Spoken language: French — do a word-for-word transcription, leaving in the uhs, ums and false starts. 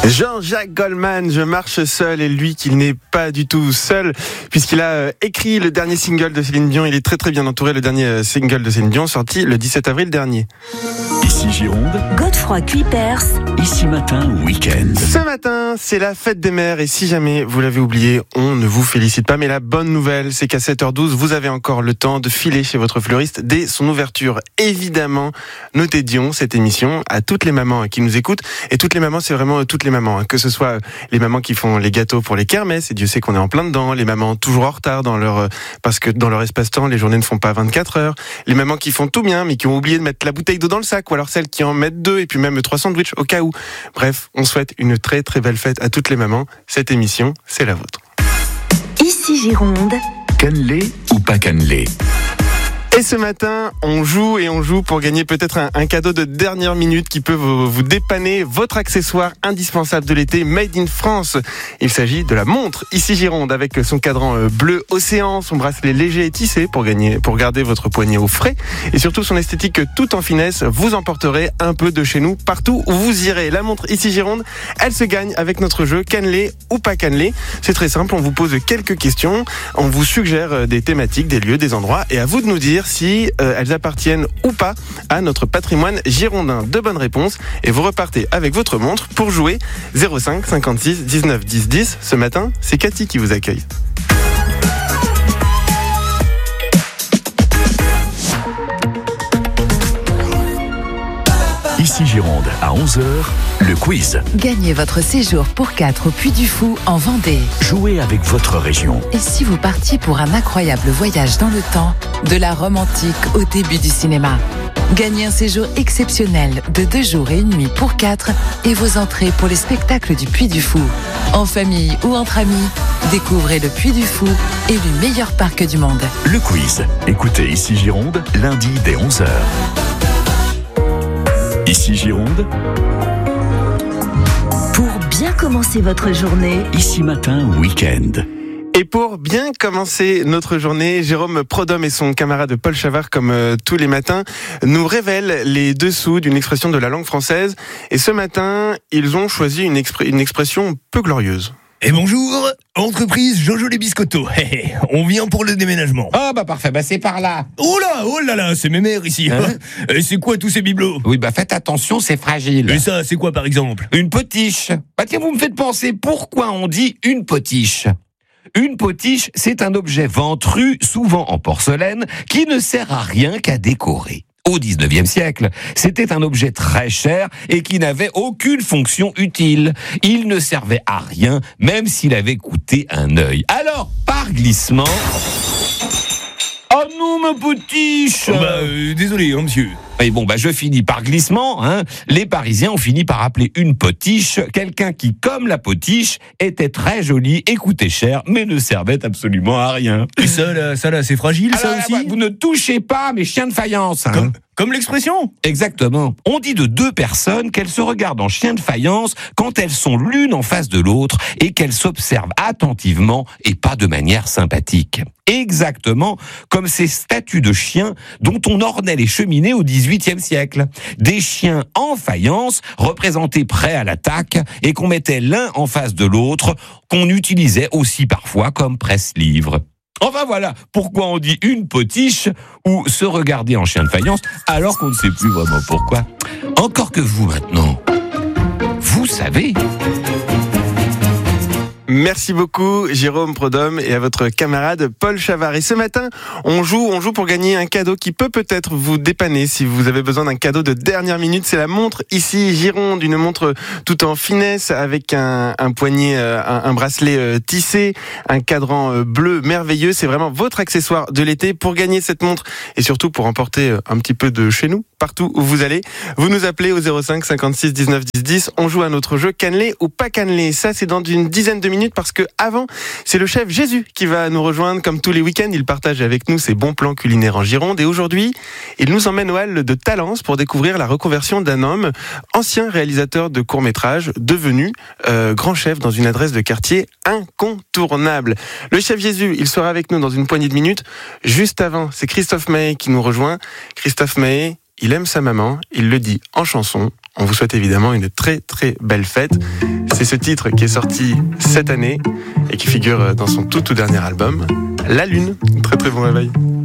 Jean-Jacques Goldman, Je marche seul, et lui qu'il n'est pas du tout seul puisqu'il a écrit le dernier single de Céline Dion. Il est très très bien entouré, le dernier single de Céline Dion sorti le dix-sept avril dernier. Ici Gironde, Godefroy Cuipers. Ici Matin Week-end. Ce matin, c'est la fête des mères et si jamais vous l'avez oublié, on ne vous félicite pas. Mais la bonne nouvelle, c'est qu'à sept heures douze, vous avez encore le temps de filer chez votre fleuriste dès son ouverture. Évidemment, nous dédions cette émission à toutes les mamans qui nous écoutent. Et toutes les mamans, c'est vraiment toutes les mamans. Que ce soit les mamans qui font les gâteaux pour les kermesses, et Dieu sait qu'on est en plein dedans. Les mamans toujours en retard dans leur, parce que dans leur espace-temps, les journées ne font pas vingt-quatre heures. Les mamans qui font tout bien, mais qui ont oublié de mettre la bouteille d'eau dans le sac. Ou alors celles qui en mettent deux, et puis même trois sandwichs au cas où. Bref, on souhaite une très très belle fête à toutes les mamans. Cette émission, c'est la vôtre. Ici Gironde. Cannelé ou pas cannelé? Et ce matin, on joue et on joue pour gagner peut-être un, un cadeau de dernière minute qui peut vous, vous dépanner, votre accessoire indispensable de l'été, made in France. Il s'agit de la montre Ici Gironde avec son cadran bleu océan, son bracelet léger et tissé pour gagner, pour garder votre poignet au frais et surtout son esthétique tout en finesse. Vous emporterez un peu de chez nous partout où vous irez. La montre Ici Gironde, elle se gagne avec notre jeu cannelé ou pas cannelé. C'est très simple, on vous pose quelques questions, on vous suggère des thématiques, des lieux, des endroits et à vous de nous dire si euh, elles appartiennent ou pas à notre patrimoine girondin. De bonnes réponses et vous repartez avec votre montre pour jouer. Zéro cinq cinquante-six dix-neuf dix dix. Ce matin, c'est Cathy qui vous accueille. Ici Gironde, à onze heures, le quiz. Gagnez votre séjour pour quatre au Puy du Fou en Vendée. Jouez avec votre région. Et si vous partiez pour un incroyable voyage dans le temps, de la Rome antique au début du cinéma. Gagnez un séjour exceptionnel de deux jours et une nuit pour quatre et vos entrées pour les spectacles du Puy du Fou. En famille ou entre amis, découvrez le Puy du Fou et le meilleur parc du monde. Le quiz. Écoutez Ici Gironde, lundi dès onze heures. Ici Gironde, Pour bien commencer votre journée. Ici Matin Week-end. Et pour bien commencer notre journée, Jérôme Prodhomme et son camarade Paul Chavard, comme euh, tous les matins, nous révèlent les dessous d'une expression de la langue française. Et ce matin, ils ont choisi une, expr- une expression peu glorieuse. Et bonjour, entreprise Jojo les Biscottos. Hey, on vient pour le déménagement. Ah bah parfait, bah c'est par là. Oh là, oh là là, c'est mes mères ici. Hein Et c'est quoi tous ces bibelots? Oui bah faites attention, c'est fragile. Et ça, c'est quoi par exemple? Une potiche. Bah tiens, vous me faites penser, pourquoi on dit une potiche? Une potiche, c'est un objet ventru, souvent en porcelaine, qui ne sert à rien qu'à décorer. Au dix-neuvième siècle, c'était un objet très cher et qui n'avait aucune fonction utile. Il ne servait à rien, même s'il avait coûté un œil. Alors, par glissement... Oh non, ma potiche! Oh bah, euh, désolé, hein, monsieur. Et bon, bah, je finis par glissement, hein. Les Parisiens ont fini par appeler une potiche quelqu'un qui, comme la potiche, était très joli et coûtait cher, mais ne servait absolument à rien. Et ça là, ça là, c'est fragile, Alors, ça aussi? bah, vous ne touchez pas mes chiens de faïence, hein. Comme, comme l'expression? Exactement. On dit de deux personnes qu'elles se regardent en chien de faïence quand elles sont l'une en face de l'autre et qu'elles s'observent attentivement et pas de manière sympathique. Exactement comme ces statues de chiens dont on ornait les cheminées au dix-huitième siècle. Des chiens en faïence, représentés prêts à l'attaque, et qu'on mettait l'un en face de l'autre, qu'on utilisait aussi parfois comme presse-livre. Enfin voilà, pourquoi on dit une potiche ou se regarder en chien de faïence alors qu'on ne sait plus vraiment pourquoi. Encore que vous maintenant, vous savez... Merci beaucoup Jérôme Prodhomme et à votre camarade Paul Chavard. Et ce matin, on joue, on joue pour gagner un cadeau qui peut peut-être vous dépanner si vous avez besoin d'un cadeau de dernière minute. C'est la montre Ici Gironde, une montre tout en finesse avec un, un poignet, un, un bracelet tissé, un cadran bleu merveilleux. C'est vraiment votre accessoire de l'été. Pour gagner cette montre et surtout pour emporter un petit peu de chez nous, partout où vous allez, vous nous appelez au zéro cinq cinquante-six dix-neuf dix dix. On joue à notre jeu cannelé ou pas cannelé. Ça, c'est dans une dizaine de minutes parce que avant, c'est le chef Jésus qui va nous rejoindre comme tous les week-ends. Il partage avec nous ses bons plans culinaires en Gironde et aujourd'hui, il nous emmène au hall de Talence pour découvrir la reconversion d'un homme, ancien réalisateur de courts-métrages, devenu euh, grand chef dans une adresse de quartier incontournable. Le chef Jésus, il sera avec nous dans une poignée de minutes. Juste avant, c'est Christophe Maé qui nous rejoint. Christophe Maé, il aime sa maman, il le dit en chanson. On vous souhaite évidemment une très très belle fête. C'est ce titre qui est sorti cette année et qui figure dans son tout tout dernier album, La Lune. Très très bon réveil.